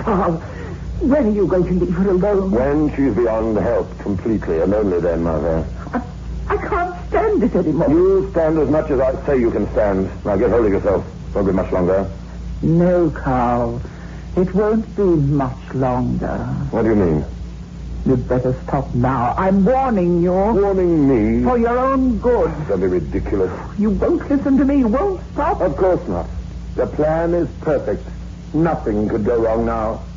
Carl, when are you going to leave her alone? When she's beyond help completely, and only then, Mother. I can't stand it anymore. You stand as much as I say you can stand. Now get hold of yourself. Won't be much longer. No, Carl. It won't be much longer. What do you mean? You'd better stop now. I'm warning you. Warning me? For your own good. Don't be ridiculous. You won't listen to me. You won't stop. Of course not. The plan is perfect. Nothing could go wrong now.